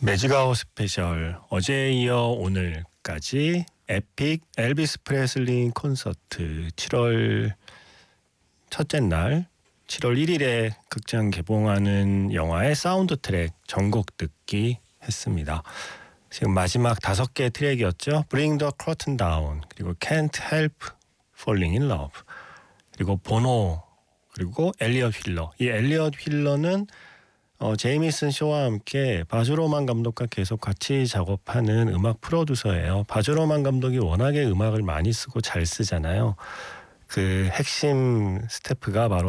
매직아웃 스페셜 어제에 이어 오늘까지 에픽 엘비스 프레슬리 콘서트 7월 첫째 날 7월 1일에 극장 개봉하는 영화의 사운드 트랙 전곡 듣기 했습니다. 지금 마지막 5개의 트랙이었죠. Bring the Curtain Down, 그리고 Can't Help Falling in Love, 그리고 보노, 그리고 엘리엇 휠러. 이 엘리엇 휠러는 제이미슨 쇼와 함께 바즈로만 감독과 계속 같이 작업하는 음악 프로듀서예요. 바즈로만 감독이 워낙에 음악을 많이 쓰고 잘 쓰잖아요. 그 핵심 스태프가 바로